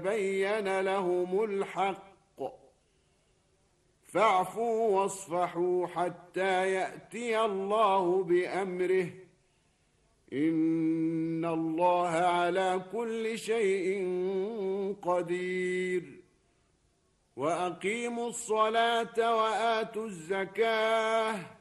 بين لهم الحق فاعفوا واصفحوا حتى يأتي الله بأمره إن الله على كل شيء قدير وأقيموا الصلاة وآتوا الزكاة